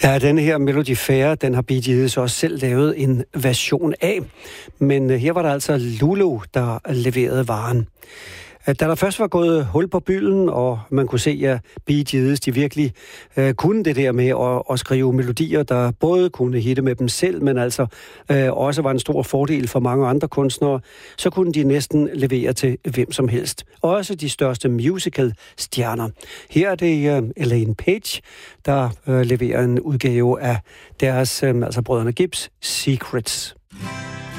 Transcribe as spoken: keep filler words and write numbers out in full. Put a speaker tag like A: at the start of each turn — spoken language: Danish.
A: Ja, denne her Melody Fair, den har Bee Gees også selv lavet en version af. Men her var der altså Lulu, der leverede varen. Da der først var gået hul på bylden, og man kunne se, at Bee Gees, de virkelig øh, kunne det der med at, at skrive melodier, der både kunne hitte med dem selv, men altså øh, også var en stor fordel for mange andre kunstnere, så kunne de næsten levere til hvem som helst. Også de største musical-stjerner. Her er det øh, Elaine Page, der øh, leverer en udgave af deres, øh, altså brødrene Gibbs, Secrets.